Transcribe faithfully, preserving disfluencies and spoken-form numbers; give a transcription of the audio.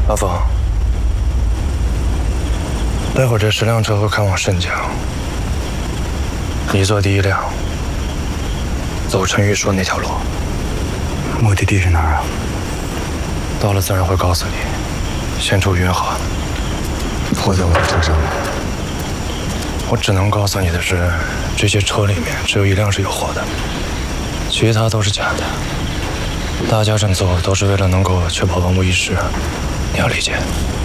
阿峰，待会儿这十辆车会开往镇江，你坐第一辆，走陈玉说那条路。 目的地是哪儿啊？ 到了自然会告诉你。先出云河。 火在我的车上吗？ 我只能告诉你的是，这些车里面只有一辆是有火的，其他都是假的。大家这么做都是为了能够确保万无一失，你要理解。